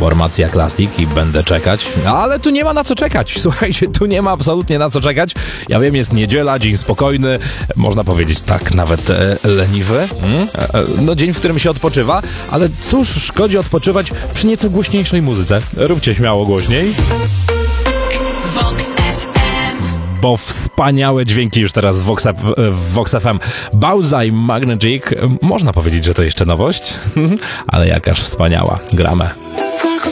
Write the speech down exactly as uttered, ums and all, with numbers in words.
Formacja Classic i będę czekać. Ale tu nie ma na co czekać. Słuchajcie, tu nie ma absolutnie na co czekać. Ja wiem, jest niedziela, dzień spokojny, można powiedzieć tak nawet e, leniwy. Hmm? E, e, no dzień, w którym się odpoczywa, ale cóż szkodzi odpoczywać przy nieco głośniejszej muzyce. Róbcie śmiało głośniej. Bo wspaniałe dźwięki już teraz w Vox, w Vox F M. Bowsy Magnetic. Można powiedzieć, że to jeszcze nowość, ale jakaż wspaniała. Gramy.